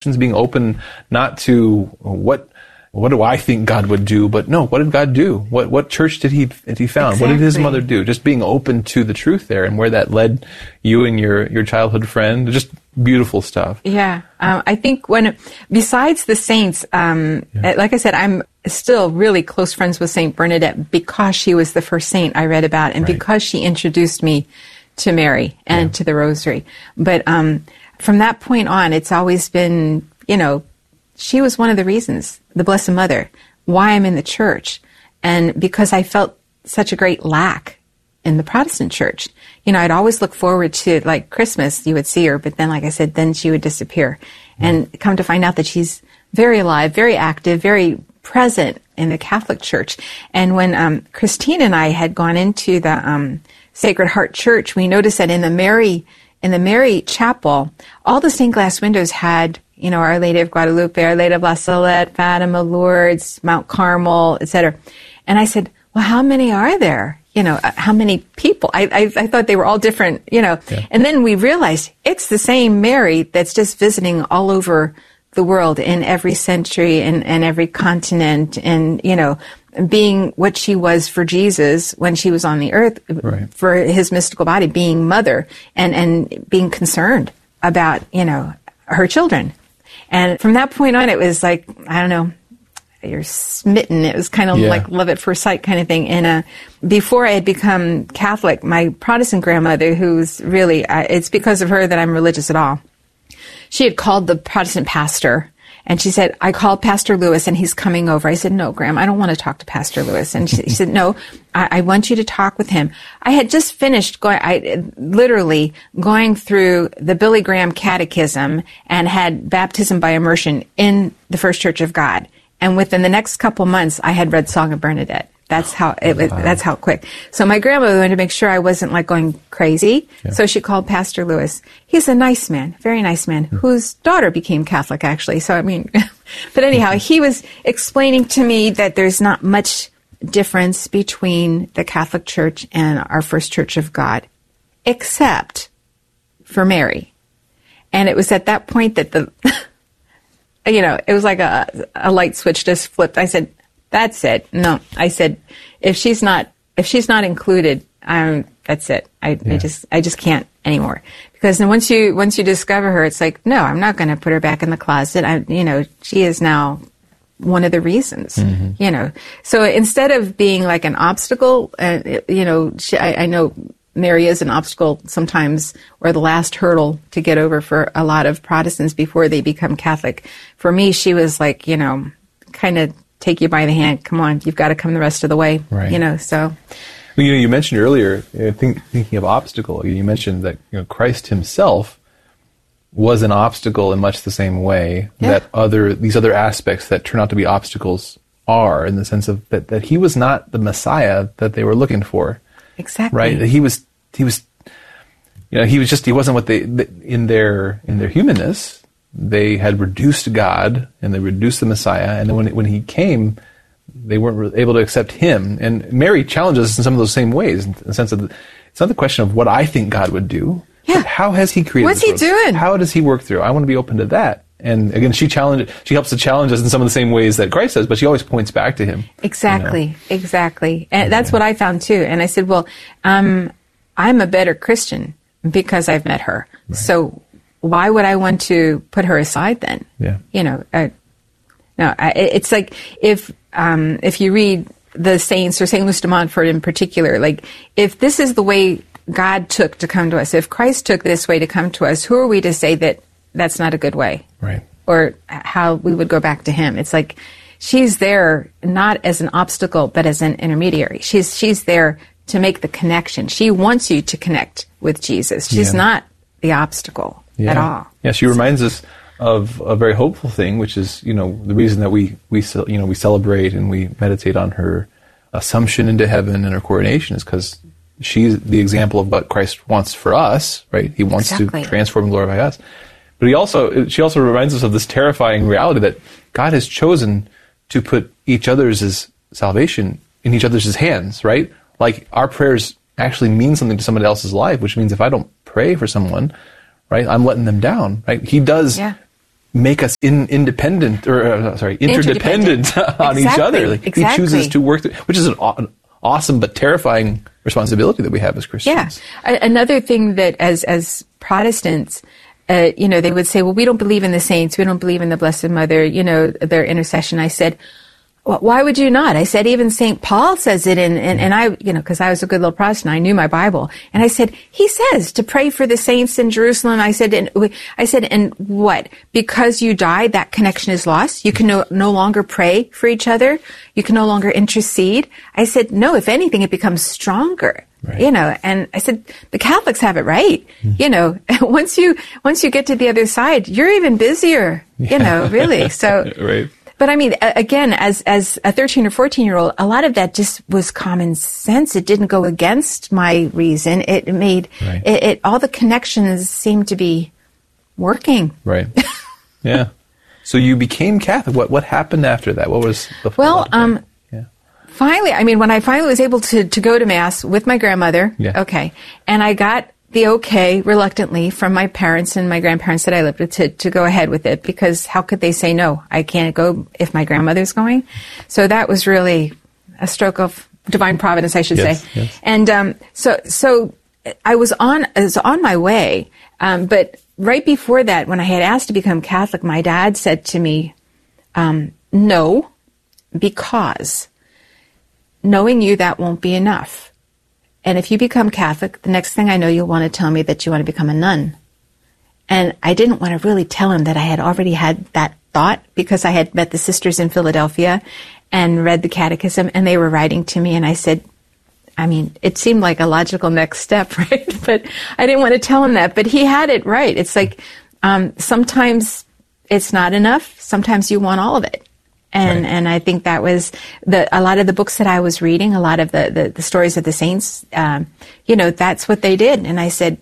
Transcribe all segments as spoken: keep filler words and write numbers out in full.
questions, being open not to what what do I think God would do, but no, what did God do? What what church did he did he found? Exactly. What did his mother do? Just being open to the truth there, and where that led you and your your childhood friend. Just beautiful stuff. Yeah, um, I think when besides the saints, um, Yeah. like I said, I'm still really close friends with Saint Bernadette because she was the first saint I read about, and Right. because she introduced me to Mary and Yeah. to the Rosary. But um, from that point on, it's always been, you know, she was one of the reasons, the Blessed Mother, why I'm in the church. And because I felt such a great lack in the Protestant church. You know, I'd always look forward to, like, Christmas, you would see her, but then, like I said, then she would disappear. And come to find out that she's very alive, very active, very present in the Catholic Church. And when um, Christine and I had gone into the um, Sacred Heart Church, we noticed that in the Mary in the Mary Chapel, all the stained glass windows had, you know, Our Lady of Guadalupe, Our Lady of La Salette, Fatima, Lourdes, Mount Carmel, et cetera. And I said, well, how many are there? You know, uh, how many people? I, I, I thought they were all different, you know. Yeah. And then we realized it's the same Mary that's just visiting all over the world in every century and, and every continent, and, you know, being what she was for Jesus when she was on the earth, Right. for his mystical body, being mother and, and being concerned about, you know, her children. And from that point on, it was like, I don't know, you're smitten. It was kind of Yeah. like love at first sight kind of thing. And uh, before I had become Catholic, my Protestant grandmother, who's really, uh, it's because of her that I'm religious at all, she had called the Protestant pastor, and she said, I called Pastor Lewis and he's coming over. I said, no, Graham, I don't want to talk to Pastor Lewis. And she, she said, no, I, I want you to talk with him. I had just finished going, I literally going through the Billy Graham Catechism and had baptism by immersion in the First Church of God. And within the next couple months, I had read Song of Bernadette. That's how it was, that's how quick. So my grandmother wanted to make sure I wasn't like going crazy. Yeah. So she called Pastor Lewis. He's a nice man, very nice man, Mm-hmm. whose daughter became Catholic actually. So I mean, but anyhow, he was explaining to me that there's not much difference between the Catholic Church and our First Church of God, except for Mary. And it was at that point that the, you know, it was like a, a light switch just flipped. I said, that's it. No, I said, if she's not, if she's not included, um, that's it. I, Yeah. I just, I just can't anymore. Because then once you, once you discover her, it's like, no, I'm not going to put her back in the closet. I, you know, she is now one of the reasons, Mm-hmm. you know. So instead of being like an obstacle, uh, you know, she, I, I know Mary is an obstacle sometimes, or the last hurdle to get over for a lot of Protestants before they become Catholic. For me, she was like, you know, kind of take you by the hand. Come on, you've got to come the rest of the way. Right. You know, so. Well, you know, you mentioned earlier, uh, think, thinking of obstacle, you mentioned that, you know, Christ himself was an obstacle in much the same way Yeah. that other these other aspects that turn out to be obstacles are, in the sense of that, that he was not the Messiah that they were looking for, Exactly. right? That he was he was, you know, he was just he wasn't what they in their in their humanness. They had reduced God and they reduced the Messiah, and then when when he came, they weren't able to accept him. And Mary challenges us in some of those same ways, in the sense of it's not the question of what I think God would do. Yeah. But how has he created What's this he world? doing? How does he work through? I want to be open to that. And again, she challenge she helps to challenge us in some of the same ways that Christ does, but she always points back to him. Exactly, you know? exactly. And that's what I found too. And I said, well, um, I'm a better Christian because I've met her. Right. So why would I want to put her aside then? Yeah. You know, uh, no, I, it's like if, um, if you read the saints, or Saint Louis de Montfort in particular, like if this is the way God took to come to us, if Christ took this way to come to us, who are we to say that that's not a good way? Right. Or how we would go back to him. It's like she's there not as an obstacle, but as an intermediary. She's she's there to make the connection. She wants you to connect with Jesus. She's Yeah. not the obstacle Yeah. at all. Yeah, she reminds us of a very hopeful thing, which is, you know, the reason that we, we ce- you know, we celebrate and we meditate on her assumption into heaven and her coronation is because she's the example of what Christ wants for us, right? He wants Exactly. to transform and glorify us. But he also, she also reminds us of this terrifying reality that God has chosen to put each other's salvation in each other's hands, right? Like our prayers actually mean something to somebody else's life, which means if I don't pray for someone, right, I'm letting them down, right? He does Yeah. make us in, independent, or uh, sorry, interdependent, interdependent. on exactly. each other. Like, exactly. He chooses to work, through, which is an, an awesome but terrifying responsibility that we have as Christians. Yeah. Another thing that as as Protestants, uh, you know, they would say, well, we don't believe in the saints, we don't believe in the Blessed Mother, you know, their intercession. I said, well, why would you not? I said, even Saint Paul says it, in, and, and I, you know, because I was a good little Protestant, I knew my Bible, and I said, he says to pray for the saints in Jerusalem. I said, and I said, and what? Because you died, that connection is lost. You can no, no longer pray for each other. You can no longer intercede. I said, no, if anything, it becomes stronger. Right. You know, and I said, the Catholics have it right. Mm. You know, once you, once you get to the other side, you're even busier, yeah. you know, really. So, right. But I mean, again, as, as a thirteen or fourteen year old, a lot of that just was common sense. It didn't go against my reason. It made, right. it, it, all the connections seemed to be working. Right. Yeah. So you became Catholic. What, what happened after that? What was the, well, um, finally, I mean, when I finally was able to, to go to Mass with my grandmother, yeah. okay, and I got the okay, reluctantly, from my parents and my grandparents that I lived with to, to go ahead with it, because how could they say no? I can't go if my grandmother's going. So that was really a stroke of divine providence, I should yes, say. Yes. And um, so so I was on, I was on my way, um, but right before that, when I had asked to become Catholic, my dad said to me, um, no, because knowing you, that won't be enough. And if you become Catholic, the next thing I know, you'll want to tell me that you want to become a nun. And I didn't want to really tell him that I had already had that thought, because I had met the sisters in Philadelphia and read the catechism, and they were writing to me, and I said, I mean, it seemed like a logical next step, right? But I didn't want to tell him that. But he had it right. It's like um, sometimes it's not enough. Sometimes you want all of it. And right. and I think that was the a lot of the books that I was reading, a lot of the, the, the stories of the saints, um, you know, that's what they did. And I said,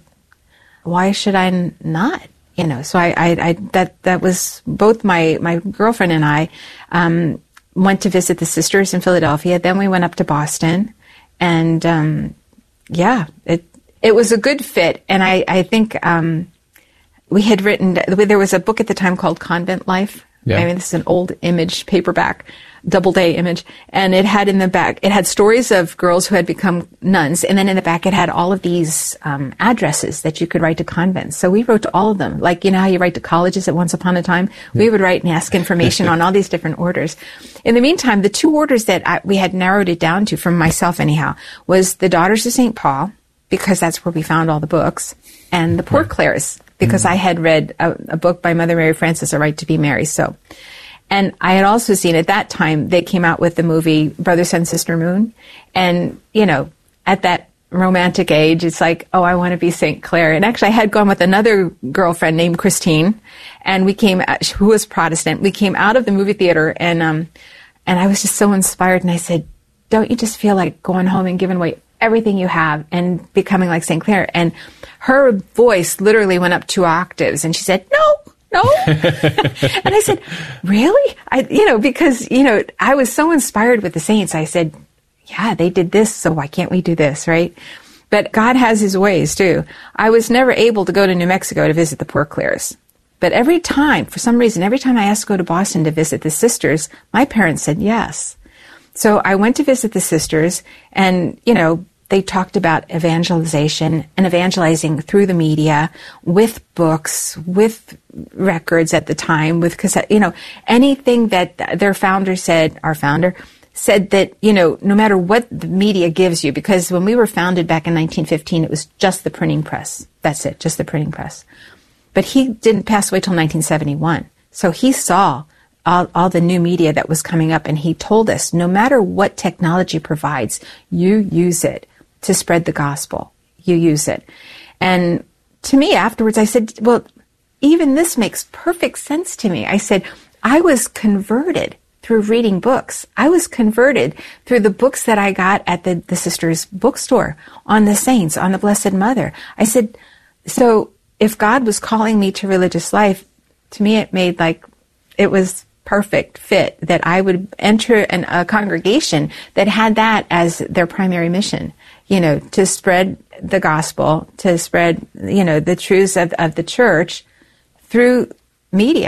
why should I n- not? You know, so I, I, I that that was both my, my girlfriend and I um, went to visit the sisters in Philadelphia. Then we went up to Boston. And um, yeah, it it was a good fit. And I, I think um, we had written, there was a book at the time called Convent Life. Yeah. I mean, this is an old image, paperback, Doubleday image. And it had in the back, it had stories of girls who had become nuns. And then in the back, it had all of these um, addresses that you could write to convents. So we wrote to all of them. Like, you know how you write to colleges at once upon a time? Yeah. We would write and ask information on all these different orders. In the meantime, the two orders that I, we had narrowed it down to, from myself anyhow, was the Daughters of Saint Paul, because that's where we found all the books, and the Poor Clares, because mm-hmm. I had read a, a book by Mother Mary Frances, A Right to be Mary. So, and I had also seen at that time, they came out with the movie Brother, Sun, Sister, Moon. And, you know, at that romantic age, it's like, oh, I want to be Saint Clare. And actually, I had gone with another girlfriend named Christine, and we came, who was Protestant. We came out of the movie theater, and, um, and I was just so inspired. And I said, don't you just feel like going home and giving away everything you have and becoming like Saint Clare? And her voice literally went up two octaves, and she said, no, no. And I said, really? I, you know, because, you know, I was so inspired with the saints. I said, yeah, they did this, so why can't we do this, right? But God has his ways too. I was never able to go to New Mexico to visit the Poor Clares. But every time, for some reason, every time I asked to go to Boston to visit the sisters, my parents said yes. So I went to visit the sisters, and, you know, they talked about evangelization and evangelizing through the media, with books, with records at the time, with cassette, you know, anything that their founder said, our founder, said that, you know, no matter what the media gives you, because when we were founded back in nineteen fifteen, it was just the printing press. That's it, just the printing press. But he didn't pass away till nineteen seventy-one. So he saw all, all the new media that was coming up, and he told us, no matter what technology provides, you use it to spread the gospel. You use it. And to me afterwards, I said, well, even this makes perfect sense to me. I said, I was converted through reading books. I was converted through the books that I got at the, the sisters' bookstore on the saints, on the Blessed Mother. I said, so if God was calling me to religious life, to me it made like, it was perfect fit that I would enter an, a congregation that had that as their primary mission, you know, to spread the gospel, to spread, you know, the truths of, of the church through media.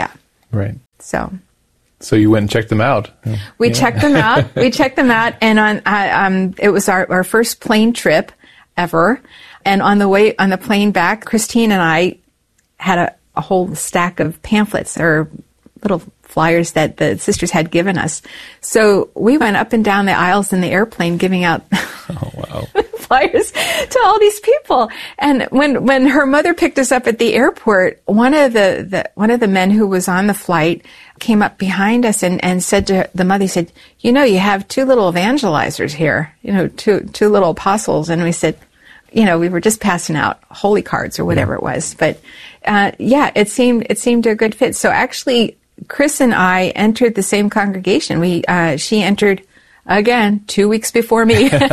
Right. So. So you went and checked them out. We yeah. checked them out. We checked them out, and on uh, um, it was our, our first plane trip ever. And on the way on the plane back, Christine and I had a, a whole stack of pamphlets or little flyers that the sisters had given us. So we went up and down the aisles in the airplane giving out oh, wow. flyers to all these people. And when when her mother picked us up at the airport, one of the, the one of the men who was on the flight came up behind us and, and said to the mother, he said, you know, you have two little evangelizers here, you know, two two little apostles. And we said, you know, we were just passing out holy cards or whatever yeah. it was. But uh, yeah, it seemed it seemed a good fit. So actually, Chris and I entered the same congregation. We uh, she entered again two weeks before me, and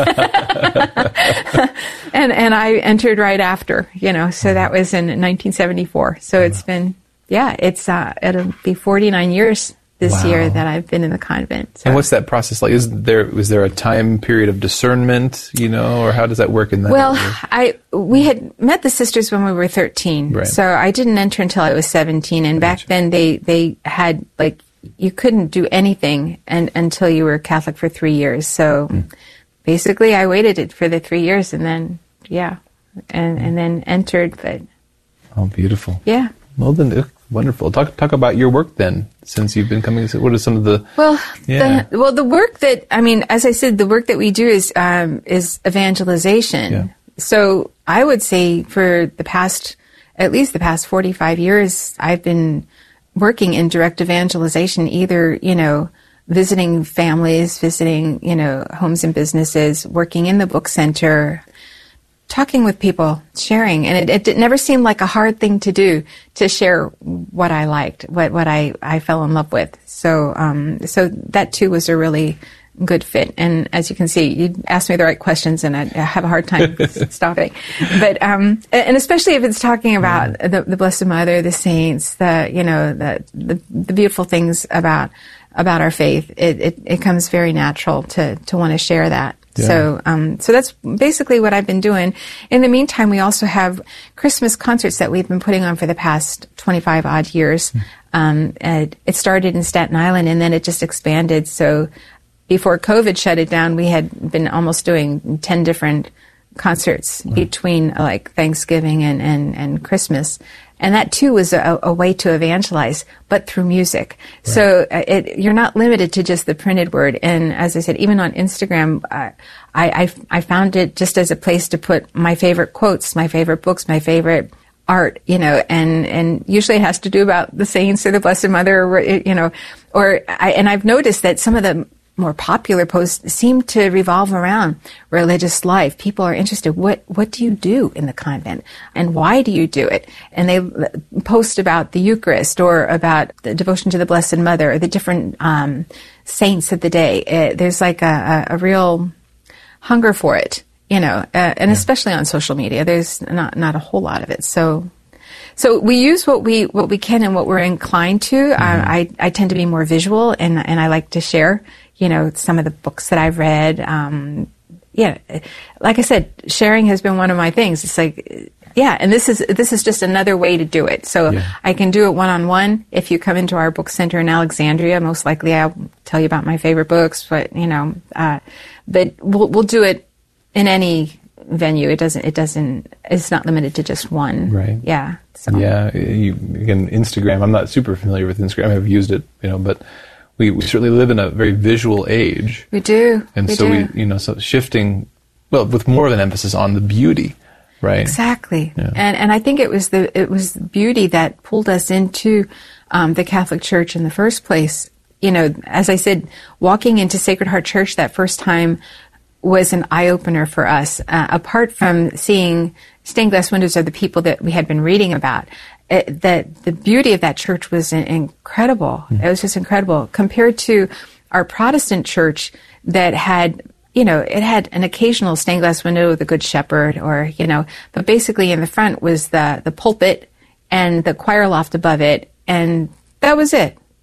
and I entered right after. You know, so that was in nineteen seventy-four. So it's been yeah, it's uh, it'll be forty-nine years this wow. year that I've been in the convent. So. And what's that process like? Is there was there a time period of discernment, you know, or how does that work in that? Well, area? I we had met the sisters when we were thirteen, right. so I didn't enter until I was seventeen. And back then, they they had like you couldn't do anything and, until you were Catholic for three years. So mm. basically, I waited it for the three years, and then yeah, and and then entered. But oh, beautiful! Yeah. Well, then, wonderful. Talk talk about your work then, since you've been coming. What are some of the well, yeah. the, well, the work that I mean, as I said, the work that we do is um, is evangelization. Yeah. So I would say for the past, at least the past forty-five years, I've been working in direct evangelization. Either you know, visiting families, visiting you know homes and businesses, working in the book center. Talking with people, sharing, and it, it never seemed like a hard thing to do to share what I liked, what what I, I fell in love with. So um, so that too was a really good fit. And as you can see, you asked me the right questions, and I, I have a hard time stopping. But um, and especially if it's talking about the, the Blessed Mother, the saints, the you know the the, the beautiful things about about our faith, it, it, it comes very natural to to want to share that. Yeah. So, um, so that's basically what I've been doing. In the meantime, we also have Christmas concerts that we've been putting on for the past twenty-five odd years. Mm. Um, and it started in Staten Island, and then it just expanded. So, before COVID shut it down, we had been almost doing ten different concerts mm. between uh, like Thanksgiving and, and, and Christmas. And that too was a, a way to evangelize, but through music. Right. So uh, it, you're not limited to just the printed word. And as I said, even on Instagram, uh, I, I I found it just as a place to put my favorite quotes, my favorite books, my favorite art, you know, and, and usually it has to do about the saints or the Blessed Mother, or, you know, or I, and I've noticed that some of the more popular posts seem to revolve around religious life. People are interested. What what do you do in the convent, and why do you do it? And they post about the Eucharist or about the devotion to the Blessed Mother or the different um, saints of the day. It, there's like a, a, a real hunger for it, you know, uh, and yeah. especially on social media. There's not not a whole lot of it. So. So we use what we what we can and what we're inclined to. Mm-hmm. Uh, I I tend to be more visual, and and I like to share, you know, some of the books that I've read. Um, yeah, like I said, sharing has been one of my things. It's like, yeah, and this is this is just another way to do it. So yeah. I can do it one on one. If you come into our book center in Alexandria, most likely I'll tell you about my favorite books. But you know, uh, but we'll we'll do it in any venue. It doesn't. It doesn't. It's not limited to just one. Right. Yeah. So. Yeah. You, again, Instagram. I'm not super familiar with Instagram. I've used it, you know, but we, we certainly live in a very visual age. We do. And we so do. we, you know, so shifting, well, with more of an emphasis on the beauty, right? Exactly. Yeah. And and I think it was the it was beauty that pulled us into um, the Catholic Church in the first place. You know, as I said, walking into Sacred Heart Church that first time was an eye-opener for us. Uh, apart from seeing stained glass windows of the people that we had been reading about, it, that the beauty of that church was in, incredible. Mm. It was just incredible compared to our Protestant church that had, you know, it had an occasional stained glass window with the Good Shepherd, or you know, but basically in the front was the the pulpit and the choir loft above it, and that was it.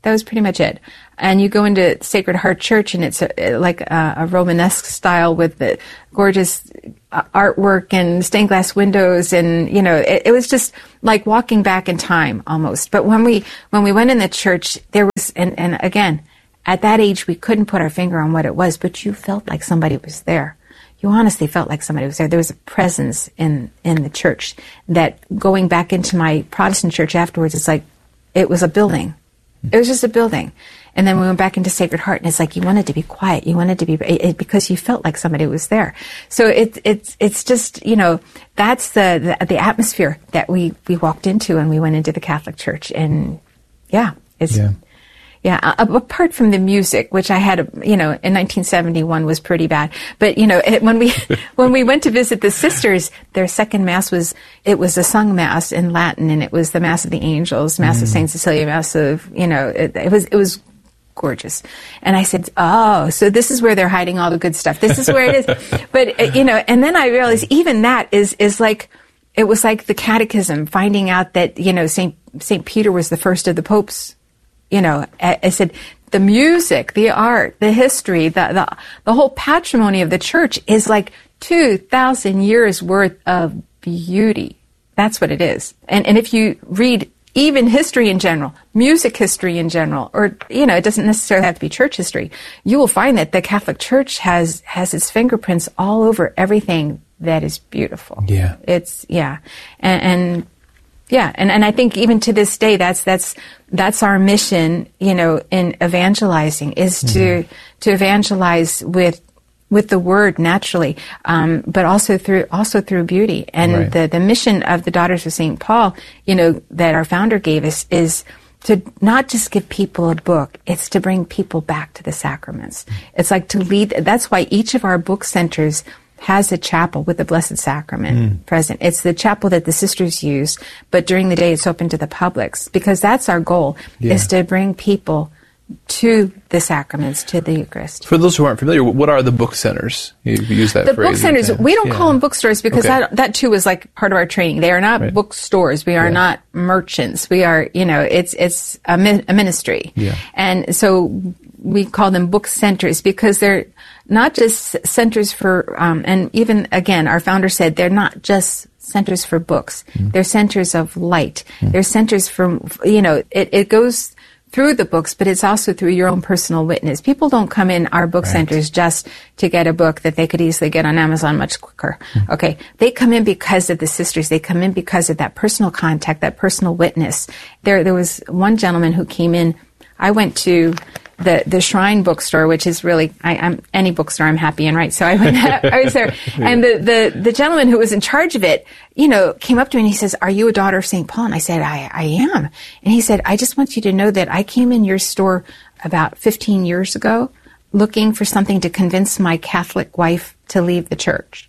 That was pretty much it. And you go into Sacred Heart Church, and it's a, like a, a Romanesque style with the gorgeous uh, artwork and stained glass windows, and you know, it, it was just like walking back in time almost. But when we when we went in the church, there was, and, and again, at that age, we couldn't put our finger on what it was, but you felt like somebody was there. You honestly felt like somebody was there. There was a presence in in the church that, going back into my Protestant church afterwards, it's like it was a building. It was just a building. And then we went back into Sacred Heart, and it's like you wanted to be quiet. You wanted to be, it, because you felt like somebody was there. So it, it's it's just, you know, that's the, the the atmosphere that we, we walked into when we went into the Catholic Church. And yeah, it's, yeah, yeah uh, apart from the music, which I had, a, you know, in nineteen seventy-one was pretty bad. But, you know, it, when we when we went to visit the sisters, their second Mass was, it was a sung Mass in Latin, and it was the Mass of the Angels, Mass mm. of Saint Cecilia, Mass of, you know, it, it was it was gorgeous. And I said, oh, so this is where they're hiding all the good stuff. This is where it is. But, uh, you know, and then I realized even that is, is like, it was like the catechism, finding out that, you know, Saint Saint Peter was the first of the popes. You know, I, I said, the music, the art, the history, the, the, the whole patrimony of the church is like two thousand years worth of beauty. That's what it is. And, and if you read even history in general, music history in general, or, you know, it doesn't necessarily have to be church history, you will find that the Catholic Church has, has its fingerprints all over everything that is beautiful. Yeah. It's, yeah. And, and yeah, and, and I think even to this day, that's, that's, that's our mission, you know, in evangelizing, is to, mm-hmm. to evangelize with, with the word naturally, um, but also through also through beauty. And right. the the mission of the Daughters of Saint Paul, you know, that our founder gave us, is to not just give people a book; it's to bring people back to the sacraments. It's like to lead. That's why each of our book centers has a chapel with the Blessed Sacrament mm. present. It's the chapel that the sisters use, but during the day it's open to the publics, because that's our goal: yeah. is to bring people to the sacraments, to the Eucharist. For those who aren't familiar, what are the book centers? You use that the phrase. book centers, we don't yeah. call them bookstores, because okay. that, that too is like part of our training. They are not right. bookstores. We are yeah. not merchants. We are, you know, it's it's a, min- a ministry. Yeah. And so we call them book centers, because they're not just centers for, um, and even, again, our founder said they're not just centers for books. Mm. They're centers of light. Mm. They're centers for, you know, it, it goes through the books, but it's also through your own personal witness. People don't come in our book right. centers just to get a book that they could easily get on Amazon much quicker. Mm-hmm. Okay. They come in because of the sisters. They come in because of that personal contact, that personal witness. There, there was one gentleman who came in. I went to the, the Shrine bookstore, which is really, I, I'm, any bookstore I'm happy in, right? So I went, I was there. And the, the, the gentleman who was in charge of it, you know, came up to me and he says, "Are you a daughter of Saint Paul?" And I said, I, I am. And he said, "I just want you to know that I came in your store about fifteen years ago looking for something to convince my Catholic wife to leave the church."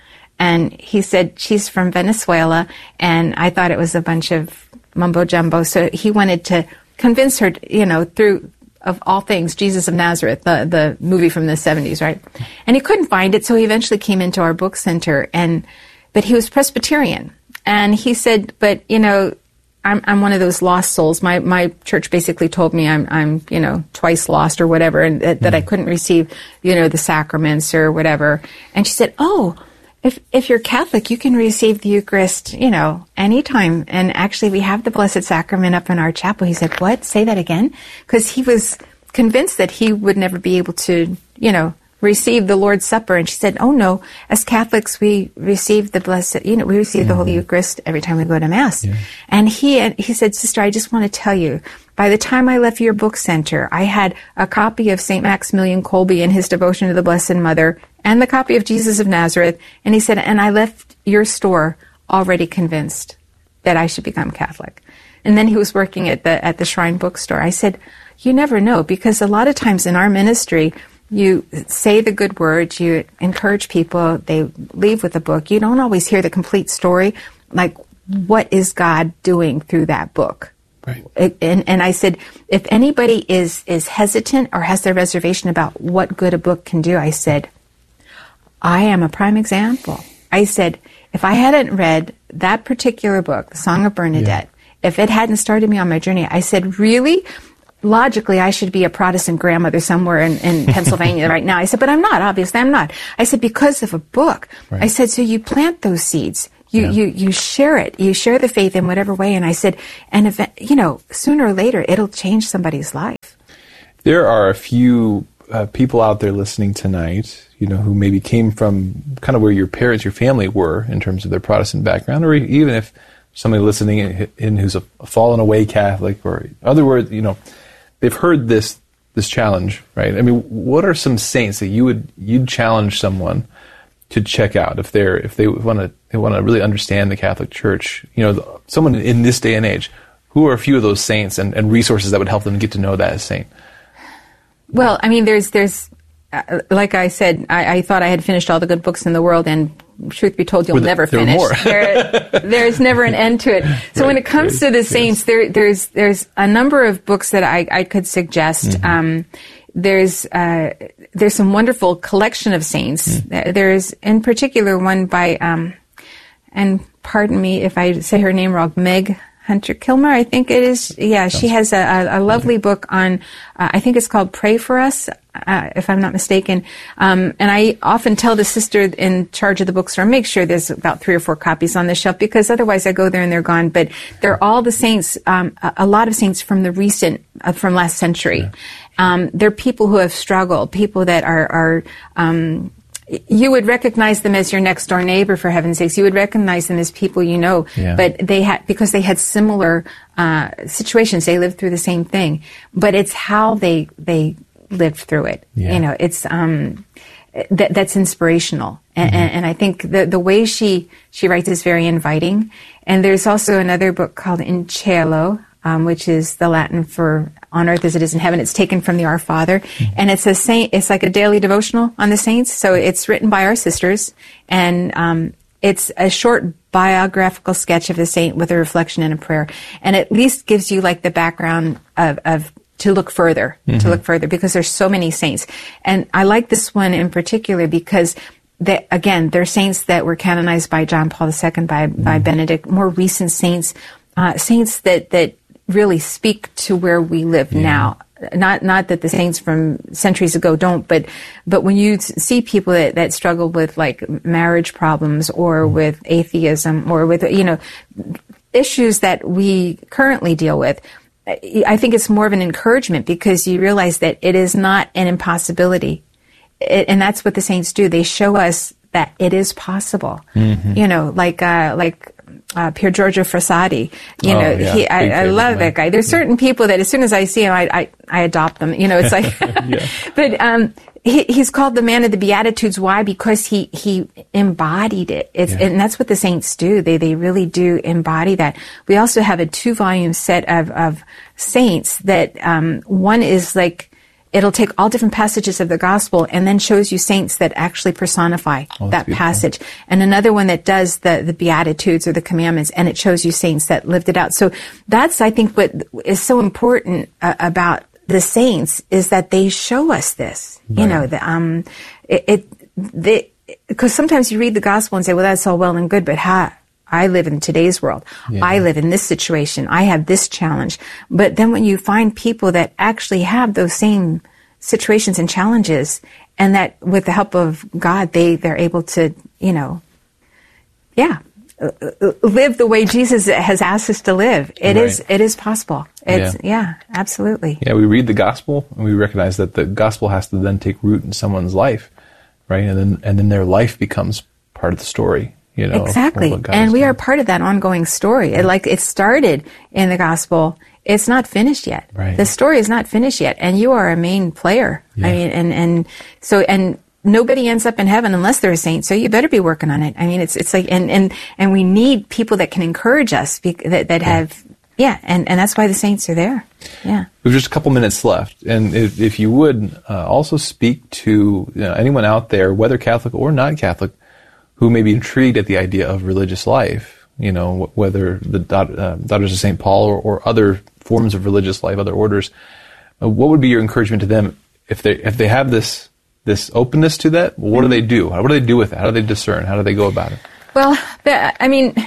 And he said, she's from Venezuela, and I thought it was a bunch of mumbo jumbo. So he wanted to convince her, you know, through, of all things, Jesus of Nazareth, the, the movie from the seventies, right? And he couldn't find it, so he eventually came into our book center, and, but he was Presbyterian. And he said, but, you know, I'm, I'm one of those lost souls. My, my church basically told me I'm, I'm, you know, twice lost or whatever, and that, that I couldn't receive, you know, the sacraments or whatever. And she said, oh, If if you're Catholic, you can receive the Eucharist, you know, anytime. And actually, we have the Blessed Sacrament up in our chapel. He said, what? Say that again? Because he was convinced that he would never be able to, you know, receive the Lord's Supper. And she said, oh, no, as Catholics, we receive the Blessed, you know, we receive mm-hmm. the Holy Eucharist every time we go to Mass. Yeah. And he he said, sister, I just want to tell you, by the time I left your book center, I had a copy of Saint Maximilian Kolbe and his devotion to the Blessed Mother, and the copy of Jesus of Nazareth. And he said, and I left your store already convinced that I should become Catholic. And then he was working at the at the Shrine bookstore. I said, you never know, because a lot of times in our ministry, you say the good words, you encourage people, they leave with a book. You don't always hear the complete story, like what is God doing through that book? Right. And, and I said, if anybody is, is hesitant or has their reservation about what good a book can do, I said, I am a prime example. I said, if I hadn't read that particular book, The Song of Bernadette, yeah. if it hadn't started me on my journey, I said, really? logically, I should be a Protestant grandmother somewhere in, in Pennsylvania right now. I said, but I'm not, obviously I'm not. I said, because of a book. Right. I said, so you plant those seeds. You, yeah. you, you share it. You share the faith in whatever way. And I said, and if, you know, sooner or later, it'll change somebody's life. There are a few uh, people out there listening tonight, you know, who maybe came from kind of where your parents, your family were in terms of their Protestant background, or even if somebody listening in, in who's a, a fallen away Catholic, or in other words, you know, they've heard this this challenge, right? I mean, what are some saints that you would you'd challenge someone to check out if they're if they want to they want to really understand the Catholic Church? You know, the, someone in this day and age, who are a few of those saints and, and resources that would help them get to know that as saint? Well, I mean, there's there's uh, like I said, I, I thought I had finished all the good books in the world, and truth be told, you'll With, never there finish. More. there, there's never an end to it. So right, when it comes right, to the saints, yes. there there's there's a number of books that I, I could suggest. Mm-hmm. Um, there's uh, there's some wonderful collection of saints. Mm-hmm. There's in particular one by um, and pardon me if I say her name wrong, Meg Hunter Kilmer, I think it is. Yeah, she has a, a, a lovely book on, uh, I think it's called Pray for Us, uh, if I'm not mistaken. Um, and I often tell the sister in charge of the bookstore, make sure there's about three or four copies on the shelf, because otherwise I go there and they're gone. But they're all the saints, um, a, a lot of saints from the recent, uh, from last century. Yeah. Um, they're people who have struggled, people that are, are, um, you would recognize them as your next door neighbor, for heaven's sakes. You would recognize them as people you know, yeah. but they had, because they had similar, uh, situations. They lived through the same thing, but it's how they, they lived through it. Yeah. You know, it's, um, that, that's inspirational. And, mm-hmm. and, and I think the, the way she, she writes is very inviting. And there's also another book called In Cielo, um, which is the Latin for on earth as it is in heaven. It's taken from the Our Father, mm-hmm. and it's a saint. It's like a daily devotional on the saints. So it's written by our sisters, and um, it's a short biographical sketch of the saint with a reflection and a prayer, and at least gives you like the background of, of to look further, mm-hmm. to look further, because there's so many saints. And I like this one in particular because they, again, they're saints that were canonized by John Paul the Second, by mm-hmm. by Benedict, more recent saints, uh, saints that that. really speak to where we live yeah. now. Not not that the saints from centuries ago don't, but but when you see people that, that struggle with like marriage problems or mm. with atheism or with, you know, issues that we currently deal with, I think it's more of an encouragement, because you realize that it is not an impossibility. It, and that's what the saints do. They show us that it is possible. Mm-hmm. You know, like uh, like Uh, Pier Giorgio Frassati, you oh, know, yeah. he, I, I love that guy. There's certain people that as soon as I see him, I, I, I adopt them. You know, it's like, yeah. but um, he, he's called the man of the Beatitudes. Why? Because he he embodied it. It's, yeah. and that's what the saints do. They they really do embody that. We also have a two volume set of of saints that um, one is like. It'll take all different passages of the gospel and then shows you saints that actually personify oh, that beautiful. Passage. And another one that does the, the Beatitudes or the commandments, and it shows you saints that lived it out. So that's, I think, what is so important uh, about the saints is that they show us this. Right. You know, the, um, it, it they, because sometimes you read the gospel and say, well, that's all well and good, but how? I live in today's world. Yeah. I live in this situation. I have this challenge. But then when you find people that actually have those same situations and challenges, and that with the help of God, they, they're able to, you know, yeah, live the way Jesus has asked us to live. It right. is, it is possible. It's, yeah. yeah, absolutely. Yeah, we read the gospel and we recognize that the gospel has to then take root in someone's life, right? And then, and then their life becomes part of the story. You know, exactly. And we doing. are part of that ongoing story. It, like it started in the gospel. It's not finished yet. Right. The story is not finished yet. And you are a main player. Yeah. I mean, and, and so, and nobody ends up in heaven unless they're a saint. So you better be working on it. I mean, it's, it's like, and, and, and we need people that can encourage us be, that, that have, yeah. And, and that's why the saints are there. Yeah. We have just a couple minutes left. And if, if you would uh, also speak to you know, anyone out there, whether Catholic or not Catholic, who may be intrigued at the idea of religious life, you know, whether the uh, Daughters of Saint Paul or, or other forms of religious life, other orders, uh, what would be your encouragement to them if they if they have this this openness to that? What do they do? What do they do with it? How do they discern? How do they go about it? Well, I mean,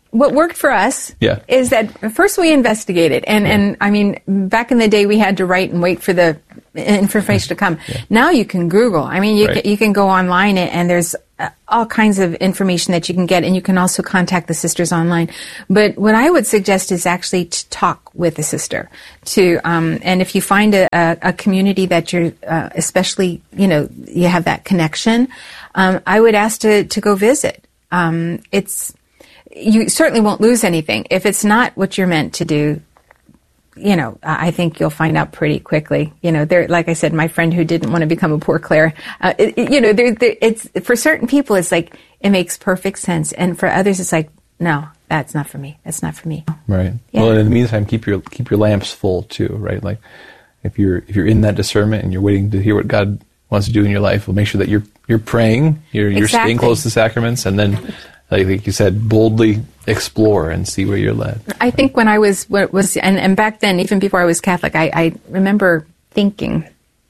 what worked for us yeah. is that first we investigated. And, yeah. and I mean, back in the day, we had to write and wait for the information to come. Yeah. Now you can Google. I mean, you, right. can, you can go online and there's all kinds of information that you can get, and you can also contact the sisters online. But what I would suggest is actually to talk with a sister. To um, and if you find a, a, a community that you're uh, especially, you know, you have that connection, um, I would ask to to go visit. Um, it's you certainly won't lose anything if it's not what you're meant to do. You know, I think you'll find out pretty quickly. You know, there, like I said, my friend who didn't want to become a poor Claire, uh, it, it, you know, there, there, it's for certain people, it's like it makes perfect sense, and for others, it's like, no, that's not for me. That's not for me. Right. Yeah. Well, in the meantime, keep your keep your lamps full too. Right. Like, if you're if you're in that discernment and you're waiting to hear what God wants to do in your life, well, make sure that you're you're praying, you're you're exactly. staying close to the sacraments, and then, like you said, boldly explore and see where you're led. I think when I was, was and, and back then, even before I was Catholic, I, I remember thinking,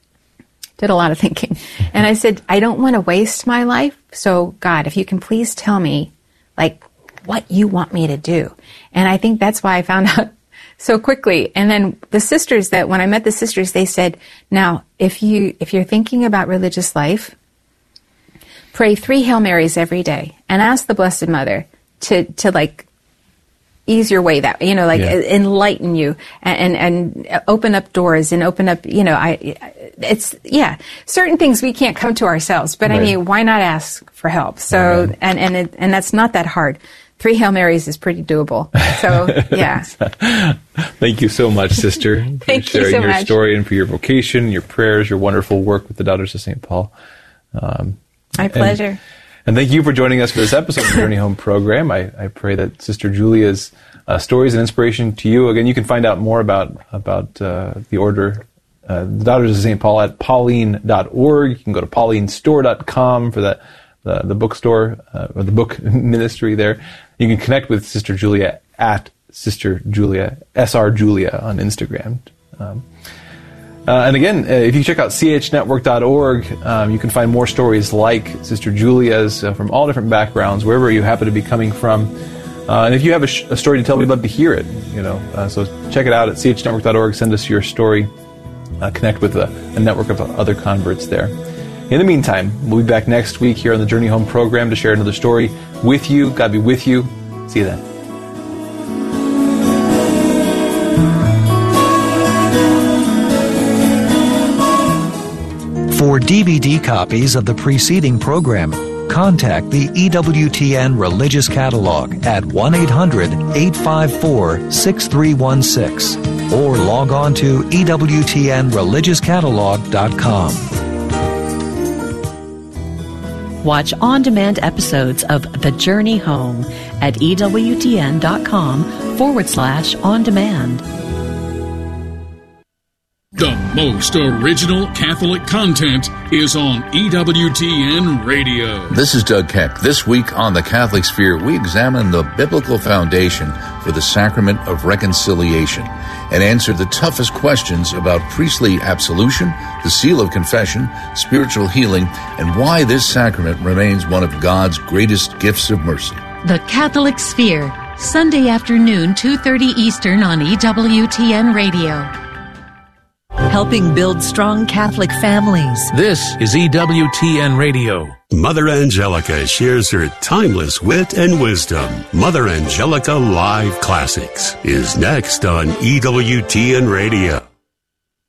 did a lot of thinking. And I said, I don't want to waste my life. So God, if you can please tell me, like, what you want me to do. And I think that's why I found out so quickly. And then the sisters that, when I met the sisters, they said, now, if you, if you're thinking about religious life, pray three Hail Marys every day and ask the Blessed Mother to, to like ease your way that, you know, like yeah. enlighten you and, and, and open up doors and open up, you know, I, it's, yeah, certain things we can't come to ourselves, but right. I mean, why not ask for help? So, right. and, and, it, and that's not that hard. Three Hail Marys is pretty doable. So, yeah. Thank you so much, sister, for Thank sharing you so your much. story and for your vocation, your prayers, your wonderful work with the Daughters of Saint Paul. Um, My pleasure. And, and thank you for joining us for this episode of the Journey Home program. I, I pray that Sister Julia's uh, stories and inspiration to you. Again, you can find out more about about uh, the order, uh, the Daughters of Saint Paul, at Pauline dot org. You can go to Pauline Store dot com for that the, the bookstore uh, or the book ministry there. You can connect with Sister Julia at Sister Julia, S R Julia on Instagram. Um, Uh, and again, uh, if you check out C H network dot org, um, you can find more stories like Sister Julia's uh, from all different backgrounds, wherever you happen to be coming from. Uh, and if you have a, sh- a story to tell, we'd love to hear it. You know, uh, so check it out at C H network dot org. Send us your story. Uh, connect with a, a network of other converts there. In the meantime, we'll be back next week here on the Journey Home program to share another story with you. God be with you. See you then. For D V D copies of the preceding program, contact the E W T N Religious Catalog at one eight hundred eight five four six three one six or log on to E W T N religious catalog dot com. Watch on-demand episodes of The Journey Home at E W T N dot com forward slash on demand. The most original Catholic content is on E W T N Radio. This is Doug Keck. This week on The Catholic Sphere, we examine the biblical foundation for the sacrament of reconciliation and answer the toughest questions about priestly absolution, the seal of confession, spiritual healing, and why this sacrament remains one of God's greatest gifts of mercy. The Catholic Sphere, Sunday afternoon, two thirty Eastern on E W T N Radio. Helping build strong Catholic families. This is E W T N Radio. Mother Angelica shares her timeless wit and wisdom. Mother Angelica Live Classics is next on E W T N Radio.